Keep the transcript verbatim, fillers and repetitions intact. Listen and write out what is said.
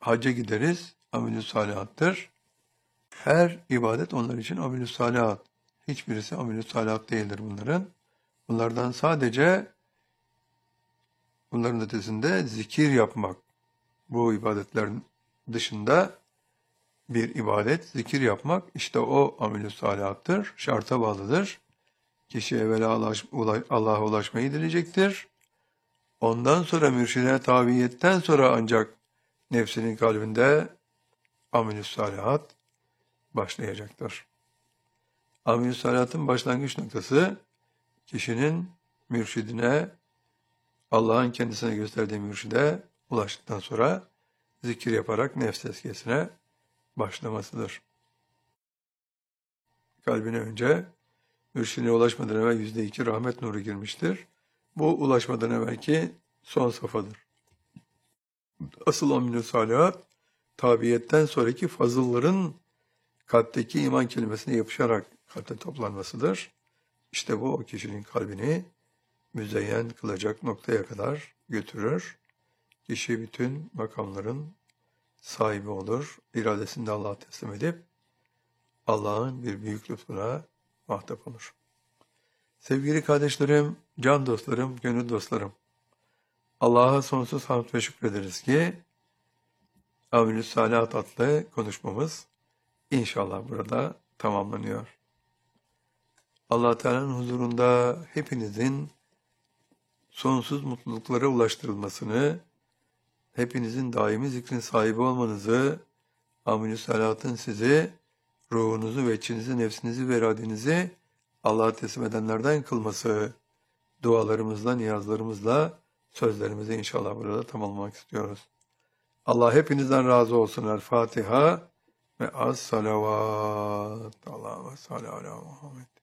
hacca gideriz, amelü salihattır. Her ibadet onlar için amelü salihat. Hiçbirisi amelü salihat değildir bunların. Bunlardan sadece bunların ötesinde zikir yapmak. Bu ibadetlerin dışında bir ibadet, zikir yapmak, işte o amelü salihattır, şarta bağlıdır. Kişi evvela Allah'a ulaşmayı dileyecektir. Ondan sonra mürşide tabiiyetten sonra ancak nefsinin kalbinde amelü salihat başlayacaktır. Amelü salihatın başlangıç noktası kişinin mürşidine, Allah'ın kendisine gösterdiği mürşide ulaştıktan sonra zikir yaparak nefs tezkiyesine başlamasıdır. Kalbine önce mürşidine ulaşmadan evvel yüzde iki rahmet nuru girmiştir. Bu ulaşmadan evvelki son safhadır. Asıl amelü salihat, tabiyetten sonraki fazılların kalpteki iman kelimesine yapışarak kalpte toplanmasıdır. İşte bu o kişinin kalbini müzeyyen kılacak noktaya kadar götürür. Kişi bütün makamların sahibi olur. İradesini de Allah'a teslim edip Allah'ın bir büyük lütfuna muhatap olur. Sevgili kardeşlerim, can dostlarım, gönül dostlarım, Allah'a sonsuz hamd ve şükrederiz ki Amelü Salihat adlı konuşmamız inşallah burada tamamlanıyor. Allah Teala'nın huzurunda hepinizin sonsuz mutluluklara ulaştırılmasını, hepinizin daimi zikrin sahibi olmanızı, Amelü Salihat'ın sizi, ruhunuzu ve içinizi, nefsinizi ve iradenizi Allah'a teslim edenlerden kılması, dualarımızla, niyazlarımızla, sözlerimizi inşallah burada tamamlamak istiyoruz. Allah hepinizden razı olsun. El Fatiha ve az salavat. Allah'a salli ala Muhammed.